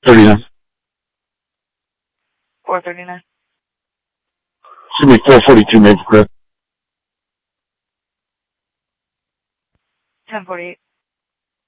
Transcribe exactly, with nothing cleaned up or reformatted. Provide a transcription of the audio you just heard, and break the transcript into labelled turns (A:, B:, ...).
A: thirty-nine.
B: four thirty-nine.
A: Should be four forty-two Maple Crest.
B: ten forty-eight.